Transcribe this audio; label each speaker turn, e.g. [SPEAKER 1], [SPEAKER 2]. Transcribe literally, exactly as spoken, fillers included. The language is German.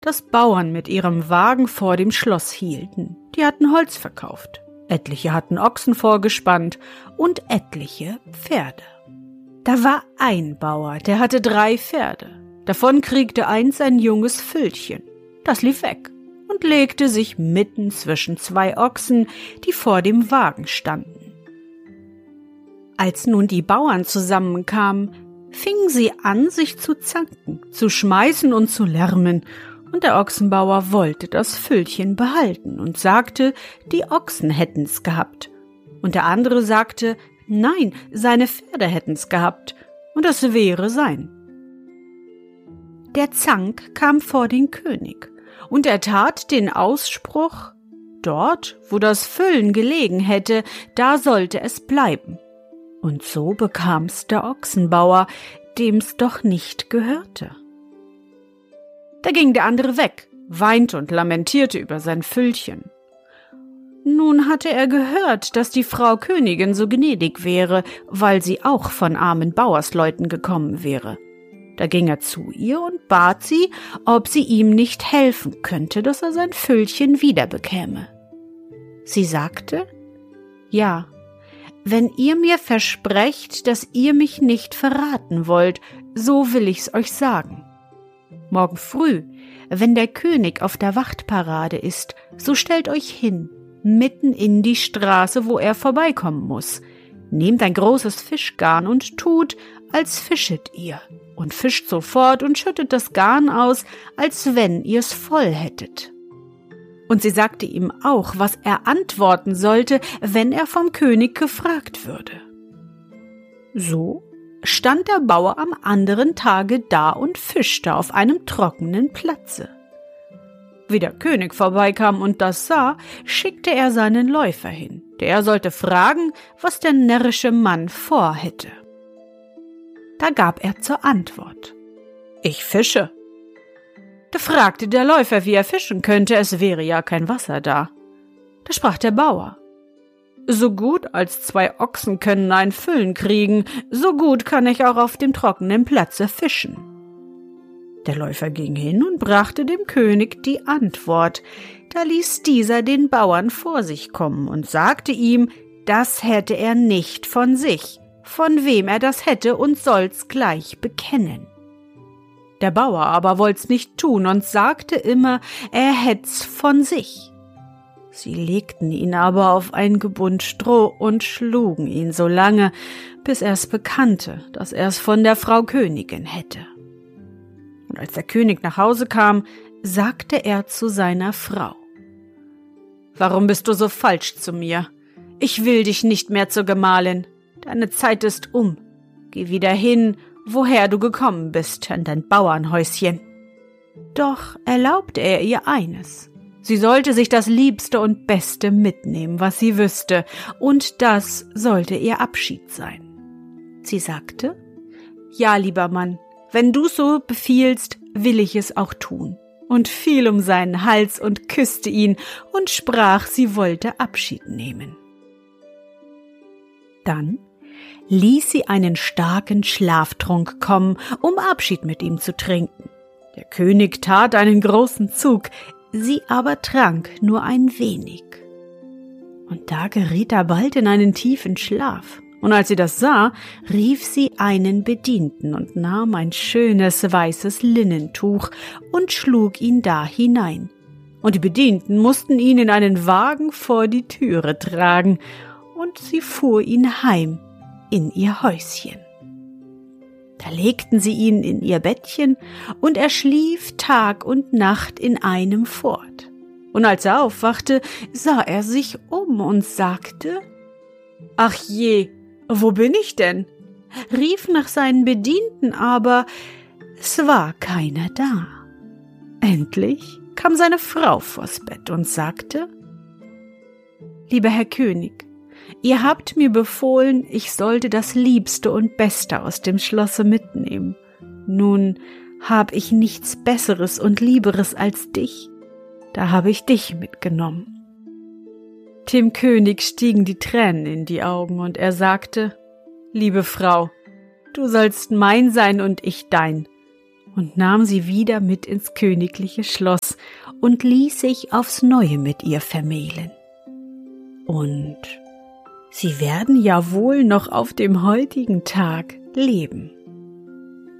[SPEAKER 1] dass Bauern mit ihrem Wagen vor dem Schloss hielten. Die hatten Holz verkauft, etliche hatten Ochsen vorgespannt und etliche Pferde. Da war ein Bauer, der hatte drei Pferde. Davon kriegte eins ein junges Füllchen. Das lief weg und legte sich mitten zwischen zwei Ochsen, die vor dem Wagen standen. Als nun die Bauern zusammenkamen, fingen sie an, sich zu zanken, zu schmeißen und zu lärmen, und der Ochsenbauer wollte das Füllchen behalten und sagte, die Ochsen hätten's gehabt. Und der andere sagte, nein, seine Pferde hätten's gehabt, und es wäre sein. Der Zank kam vor den König, und er tat den Ausspruch, dort, wo das Füllen gelegen hätte, da sollte es bleiben. Und so bekam's der Ochsenbauer, dem's doch nicht gehörte. Da ging der andere weg, weinte und lamentierte über sein Füllchen. Nun hatte er gehört, dass die Frau Königin so gnädig wäre, weil sie auch von armen Bauersleuten gekommen wäre. Da ging er zu ihr und bat sie, ob sie ihm nicht helfen könnte, dass er sein Füllchen wiederbekäme. Sie sagte, ja, wenn ihr mir versprecht, dass ihr mich nicht verraten wollt, so will ich's euch sagen. Morgen früh, wenn der König auf der Wachtparade ist, so stellt euch hin, mitten in die Straße, wo er vorbeikommen muss. Nehmt ein großes Fischgarn und tut, als fischet ihr, und fischt sofort und schüttet das Garn aus, als wenn ihr's voll hättet. Und sie sagte ihm auch, was er antworten sollte, wenn er vom König gefragt würde. So stand der Bauer am anderen Tage da und fischte auf einem trockenen Platze. Wie der König vorbeikam und das sah, schickte er seinen Läufer hin, der sollte fragen, was der närrische Mann vorhätte. Da gab er zur Antwort: Ich fische. Da fragte der Läufer, wie er fischen könnte, es wäre ja kein Wasser da. Da sprach der Bauer: So gut als zwei Ochsen können ein Füllen kriegen, so gut kann ich auch auf dem trockenen Platze fischen. Der Läufer ging hin und brachte dem König die Antwort. Da ließ dieser den Bauern vor sich kommen und sagte ihm, das hätte er nicht von sich, von wem er das hätte und soll's gleich bekennen. Der Bauer aber wollt's nicht tun und sagte immer, er hätt's von sich. Sie legten ihn aber auf ein Gebund Stroh und schlugen ihn so lange, bis er's bekannte, dass er's von der Frau Königin hätte. Und als der König nach Hause kam, sagte er zu seiner Frau: »Warum bist du so falsch zu mir? Ich will dich nicht mehr zur Gemahlin. Deine Zeit ist um. Geh wieder hin, woher du gekommen bist, in dein Bauernhäuschen.« Doch erlaubte er ihr eines: Sie sollte sich das Liebste und Beste mitnehmen, was sie wüsste, und das sollte ihr Abschied sein. Sie sagte: »Ja, lieber Mann, wenn du so befiehlst, will ich es auch tun«, und fiel um seinen Hals und küsste ihn und sprach, sie wollte Abschied nehmen. Dann ließ sie einen starken Schlaftrunk kommen, um Abschied mit ihm zu trinken. Der König tat einen großen Zug, sie aber trank nur ein wenig. Und da geriet er bald in einen tiefen Schlaf. Und als sie das sah, rief sie einen Bedienten und nahm ein schönes weißes Linnentuch und schlug ihn da hinein. Und die Bedienten mussten ihn in einen Wagen vor die Türe tragen, und sie fuhr ihn heim in ihr Häuschen. Da legten sie ihn in ihr Bettchen, und er schlief Tag und Nacht in einem fort. Und als er aufwachte, sah er sich um und sagte: »Ach je, wo bin ich denn?« rief nach seinen Bedienten, aber es war keiner da. Endlich kam seine Frau vors Bett und sagte: »Lieber Herr König, ihr habt mir befohlen, ich sollte das Liebste und Beste aus dem Schlosse mitnehmen. Nun hab ich nichts Besseres und Lieberes als dich. Da habe ich dich mitgenommen.« Dem König stiegen die Tränen in die Augen, und er sagte: »Liebe Frau, du sollst mein sein und ich dein. und nahm sie wieder mit ins königliche Schloss und ließ sich aufs Neue mit ihr vermählen. Und sie werden ja wohl noch auf dem heutigen Tag leben.